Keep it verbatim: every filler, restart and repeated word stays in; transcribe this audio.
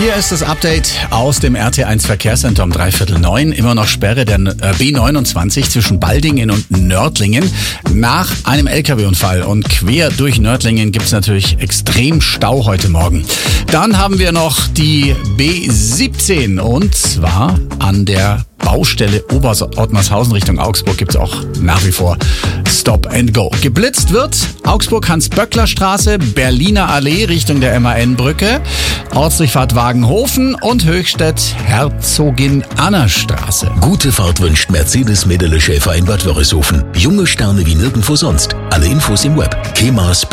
Hier ist das Update aus dem R T eins Verkehrscenter um dreiviertel neun. Immer noch Sperre der B neunundzwanzig zwischen Baldingen und Nördlingen nach einem L K W-Unfall. Und quer durch Nördlingen gibt es natürlich extrem Stau heute Morgen. Dann haben wir noch die B siebzehn und zwar an der Baustelle Obersottmarshausen Richtung Augsburg gibt es auch nach wie vor Stop and Go. Geblitzt wird Augsburg-Hans-Böckler-Straße, Berliner Allee Richtung der M A N-Brücke, Ortsdurchfahrt Wagenhofen und Höchstädt-Herzogin-Anna-Straße. Gute Fahrt wünscht Mercedes Mädele Schäfer in Bad Wörishofen. Junge Sterne wie nirgendwo sonst. Alle Infos im Web kemas punkt